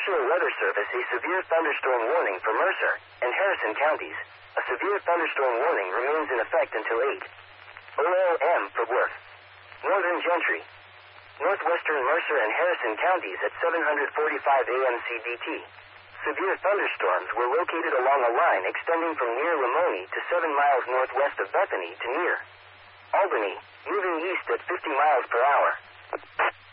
National Weather Service a severe thunderstorm warning for Mercer and Harrison counties. A severe thunderstorm warning remains in effect until 8 for Worth. Northern Gentry. Northwestern Mercer and Harrison counties at 7:45 a.m. CDT. Severe thunderstorms were located along a line extending from near Lamoni to 7 miles northwest of Bethany to near Albany, moving east at 50 miles per hour.